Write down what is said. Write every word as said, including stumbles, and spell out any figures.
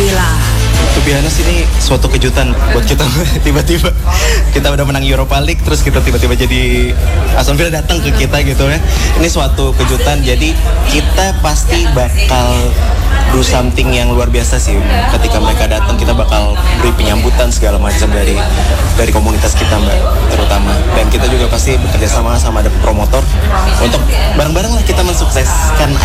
Villa. To be honest, ini suatu kejutan buat kita. Tiba-tiba kita udah menang Europa League, terus kita tiba-tiba jadi Aston Villa datang ke kita gitu ya. Ini suatu kejutan, jadi kita pasti bakal do something yang luar biasa sih. Ketika mereka datang, kita bakal beri penyambutan segala macam dari dari komunitas kita, Mbak, terutama. Dan kita juga pasti bekerja sama sama ada promotor untuk bareng-bareng lah kita mensukseskan